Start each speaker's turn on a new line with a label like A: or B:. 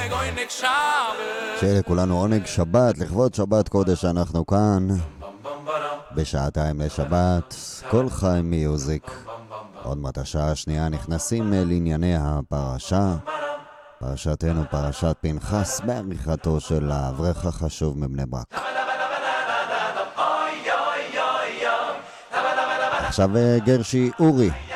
A: שיהיה לכולנו עונג שבת, לכבוד שבת קודש. אנחנו כאן בשעתיים לשבת, כל חי מיוזיק. עוד מעט השעה השנייה נכנסים לענייני הפרשה, פרשתנו פרשת פנחס, בעריכתו של האברך החשוב מבני ברק. עכשיו גרשי אורי.